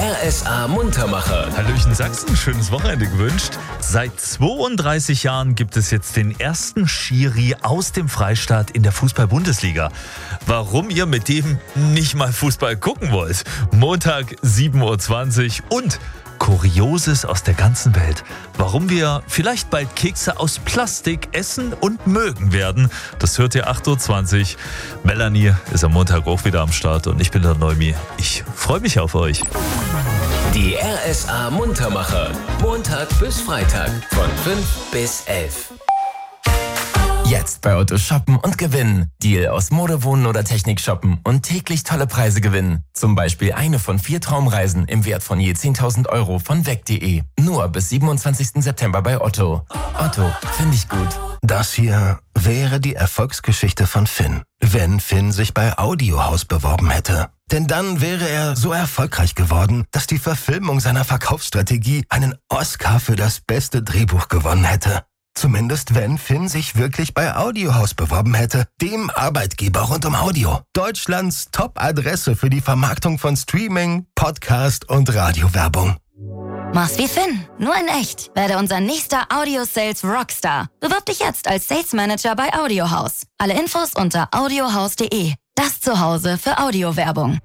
RSA Muntermacher. Hallöchen Sachsen, schönes Wochenende gewünscht. Seit 32 Jahren gibt es jetzt den ersten Schiri aus dem Freistaat in der Fußball-Bundesliga. Warum ihr mit dem nicht mal Fußball gucken wollt? Montag 7.20 Uhr und Kurioses aus der ganzen Welt. Warum wir vielleicht bald Kekse aus Plastik essen und mögen werden, das hört ihr 8.20 Uhr. Melanie ist am Montag auch wieder am Start und ich bin der Neumi. Ich freue mich auf euch. Die RSA Muntermacher. Montag bis Freitag von 5 bis 11. Jetzt bei Otto shoppen und gewinnen. Deal aus Mode, Wohnen oder Technik shoppen und täglich tolle Preise gewinnen. Zum Beispiel eine von 4 Traumreisen im Wert von je 10.000 Euro von weg.de. Nur bis 27. September bei Otto. Otto, finde ich gut. Das hier wäre die Erfolgsgeschichte von Finn, wenn Finn sich bei Audiohaus beworben hätte. Denn dann wäre er so erfolgreich geworden, dass die Verfilmung seiner Verkaufsstrategie einen Oscar für das beste Drehbuch gewonnen hätte. Zumindest wenn Finn sich wirklich bei Audiohaus beworben hätte, dem Arbeitgeber rund um Audio. Deutschlands Top-Adresse für die Vermarktung von Streaming, Podcast und Radiowerbung. Mach's wie Finn, nur in echt. Werde unser nächster Audio-Sales Rockstar. Bewirb dich jetzt als Sales Manager bei Audiohaus. Alle Infos unter audiohaus.de. Das Zuhause für Audiowerbung.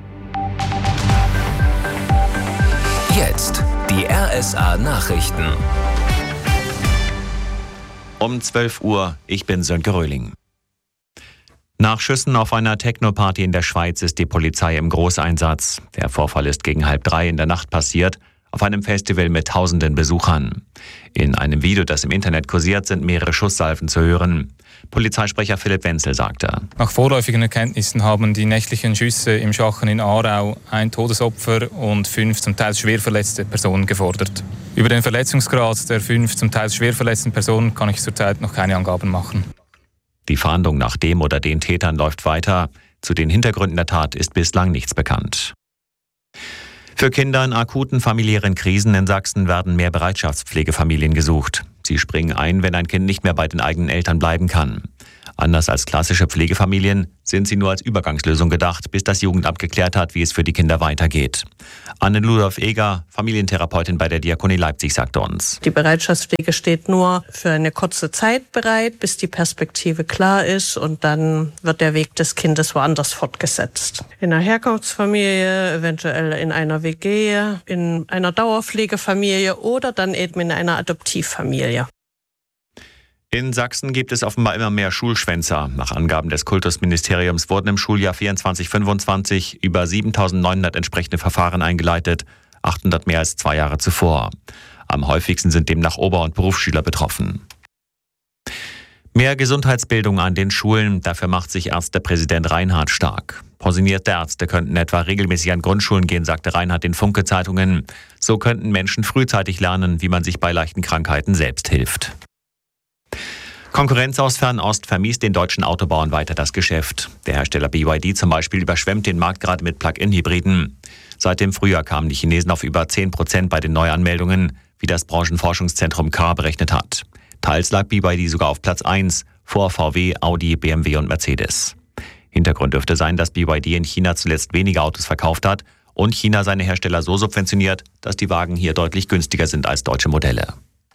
Jetzt die RSA Nachrichten. Um 12 Uhr, ich bin Sönke Röhling. Nach Schüssen auf einer Techno-Party in der Schweiz ist die Polizei im Großeinsatz. Der Vorfall ist gegen 2:30 in der Nacht passiert, auf einem Festival mit tausenden Besuchern. In einem Video, das im Internet kursiert, sind mehrere Schusssalven zu hören. Polizeisprecher Philipp Wenzel sagte: Nach vorläufigen Erkenntnissen haben die nächtlichen Schüsse im Schachen in Aarau ein Todesopfer und 5 zum Teil schwer verletzte Personen gefordert. Über den Verletzungsgrad der 5 zum Teil schwer verletzten Personen kann ich zurzeit noch keine Angaben machen. Die Fahndung nach dem oder den Tätern läuft weiter. Zu den Hintergründen der Tat ist bislang nichts bekannt. Für Kinder in akuten familiären Krisen in Sachsen werden mehr Bereitschaftspflegefamilien gesucht. Sie springen ein, wenn ein Kind nicht mehr bei den eigenen Eltern bleiben kann. Anders als klassische Pflegefamilien sind sie nur als Übergangslösung gedacht, bis das Jugendamt geklärt hat, wie es für die Kinder weitergeht. Anne-Ludolf-Eger, Familientherapeutin bei der Diakonie Leipzig, sagte uns: Die Bereitschaftspflege steht nur für eine kurze Zeit bereit, bis die Perspektive klar ist, und dann wird der Weg des Kindes woanders fortgesetzt. In einer Herkunftsfamilie, eventuell in einer WG, in einer Dauerpflegefamilie oder dann eben in einer Adoptivfamilie. In Sachsen gibt es offenbar immer mehr Schulschwänzer. Nach Angaben des Kultusministeriums wurden im Schuljahr 24/25 über 7.900 entsprechende Verfahren eingeleitet, 800 mehr als 2 Jahre zuvor. Am häufigsten sind demnach Ober- und Berufsschüler betroffen. Mehr Gesundheitsbildung an den Schulen, dafür macht sich Ärztepräsident Reinhardt stark. Pensionierte Ärzte könnten etwa regelmäßig an Grundschulen gehen, sagte Reinhardt den Funke-Zeitungen. So könnten Menschen frühzeitig lernen, wie man sich bei leichten Krankheiten selbst hilft. Konkurrenz aus Fernost vermiest den deutschen Autobauern weiter das Geschäft. Der Hersteller BYD zum Beispiel überschwemmt den Markt gerade mit Plug-in-Hybriden. Seit dem Frühjahr kamen die Chinesen auf über 10% bei den Neuanmeldungen, wie das Branchenforschungszentrum K berechnet hat. Teils lag BYD sogar auf Platz 1 vor VW, Audi, BMW und Mercedes. Hintergrund dürfte sein, dass BYD in China zuletzt weniger Autos verkauft hat und China seine Hersteller so subventioniert, dass die Wagen hier deutlich günstiger sind als deutsche Modelle.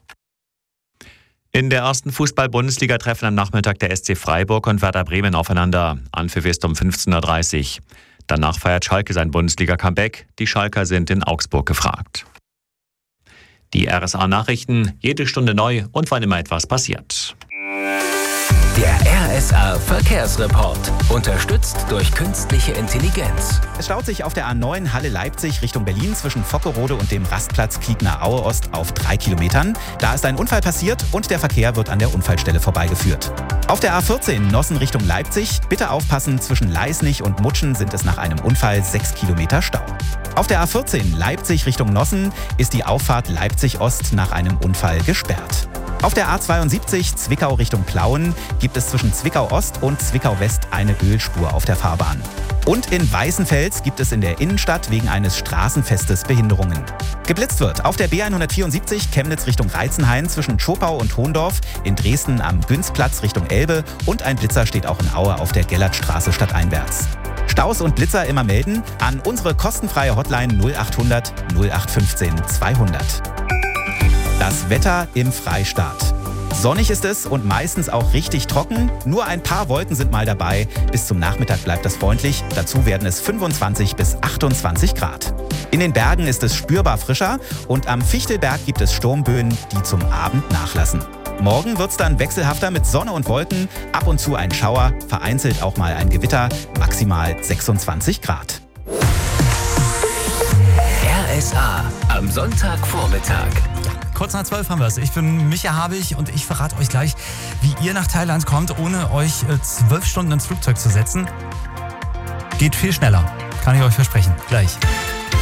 In der ersten Fußball-Bundesliga treffen am Nachmittag der SC Freiburg und Werder Bremen aufeinander. Anpfiff ist um 15.30 Uhr. Danach feiert Schalke sein Bundesliga-Comeback. Die Schalker sind in Augsburg gefragt. Die RSA-Nachrichten, jede Stunde neu und wann immer etwas passiert. Der RSA Verkehrsreport. Unterstützt durch künstliche Intelligenz. Es staut sich auf der A9 Halle Leipzig Richtung Berlin zwischen Vockerode und dem Rastplatz Kiegner Aue Ost auf 3 Kilometern. Da ist ein Unfall passiert und der Verkehr wird an der Unfallstelle vorbeigeführt. Auf der A14 Nossen Richtung Leipzig, bitte aufpassen, zwischen Leisnig und Mutschen sind es nach einem Unfall 6 Kilometer Stau. Auf der A14 Leipzig Richtung Nossen ist die Auffahrt Leipzig Ost nach einem Unfall gesperrt. Auf der A72 Zwickau Richtung Plauen gibt es zwischen Zwickau Ost und Zwickau West eine Ölspur auf der Fahrbahn. Und in Weißenfels gibt es in der Innenstadt wegen eines Straßenfestes Behinderungen. Geblitzt wird auf der B174 Chemnitz Richtung Reizenhain zwischen Zschopau und Hohndorf, in Dresden am Günzplatz Richtung Elbe und ein Blitzer steht auch in Aue auf der Gellertstraße stadteinwärts. Staus und Blitzer immer melden an unsere kostenfreie Hotline 0800 0815 200. Das Wetter im Freistaat. Sonnig ist es und meistens auch richtig trocken. Nur ein paar Wolken sind mal dabei. Bis zum Nachmittag bleibt das freundlich. Dazu werden es 25 bis 28 Grad. In den Bergen ist es spürbar frischer und am Fichtelberg gibt es Sturmböen, die zum Abend nachlassen. Morgen wird's dann wechselhafter mit Sonne und Wolken, ab und zu ein Schauer, vereinzelt auch mal ein Gewitter, maximal 26 Grad. RSA am Sonntagvormittag. Kurz nach 12 haben wir es. Ich bin Micha Habich und ich verrate euch gleich, wie ihr nach Thailand kommt, ohne euch 12 Stunden ins Flugzeug zu setzen. Geht viel schneller, kann ich euch versprechen. Gleich.